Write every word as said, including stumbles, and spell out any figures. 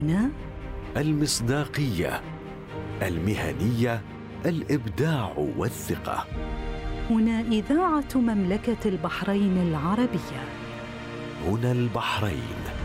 هنا المصداقية، المهنية، الإبداع والثقة. هنا إذاعة مملكة البحرين العربية. هنا البحرين.